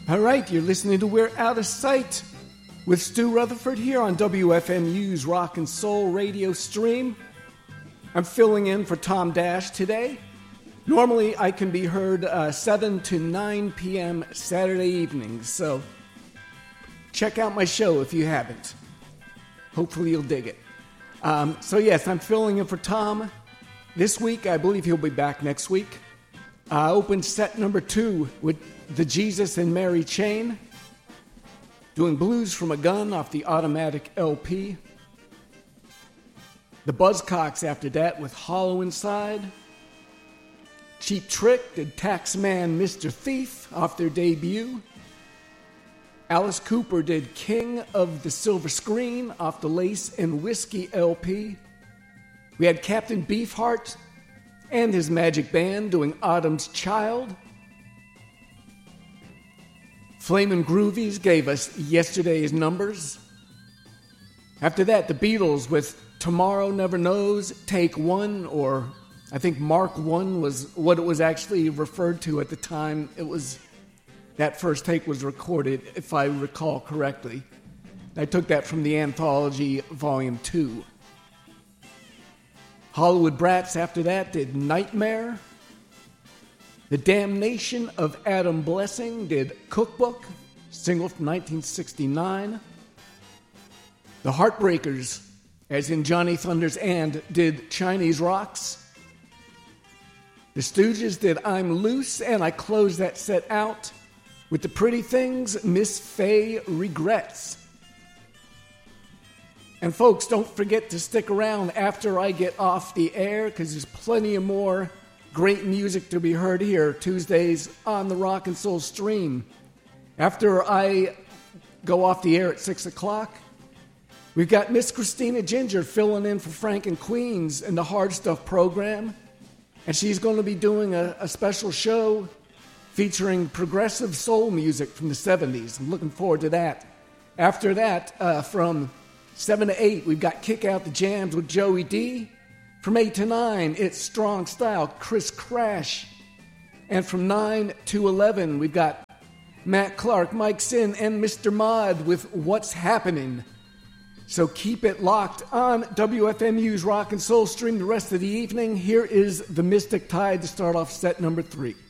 All right, you're listening to We're Out of Sight with Stu Rutherford here on WFMU's Rock and Soul radio stream. I'm filling in for Tom Dash today. Normally, I can be heard 7 to 9 p.m. Saturday evenings, so check out my show if you haven't. Hopefully you'll dig it. So yes, I'm filling in for Tom this week. I believe he'll be back next week. I opened set number 2 with the Jesus and Mary Chain, doing Blues from a Gun off the Automatic LP. The Buzzcocks after that with Hollow Inside. Cheap Trick did Taxman Mr. Thief off their debut. Alice Cooper did King of the Silver Screen off the Lace and Whiskey LP. We had Captain Beefheart and his Magic Band doing Autumn's Child. Flamin' Groovies gave us Yesterday's Numbers. After that, the Beatles with Tomorrow Never Knows, Take One, or I think Mark 1 was what it was actually referred to at the time. It was that first take was recorded, if I recall correctly. I took that from the Anthology Volume 2. Hollywood Brats after that did Nightmare. The Damnation of Adam Blessing did Cookbook, single from 1969. The Heartbreakers, as in Johnny Thunders and, did Chinese Rocks. The Stooges did I'm Loose, and I closed that set out with the Pretty Things, Miss Faye Regrets. And folks, don't forget to stick around after I get off the air, because there's plenty of more great music to be heard here Tuesdays on the Rock and Soul stream. After I go off the air at 6 o'clock, we've got Miss Christina Ginger filling in for Frank and Queens in the Hard Stuff program. And she's going to be doing a special show featuring progressive soul music from the 70s. I'm looking forward to that. After that, from 7 to 8, we've got Kick Out the Jams with Joey D. From 8 to 9, it's Strong Style, Chris Crash. And from 9 to 11, we've got Matt Clark, Mike Sin, and Mr. Mod with What's Happening. So keep it locked on WFMU's Rock and Soul stream the rest of the evening. Here is The Mystic Tide to start off set number 3.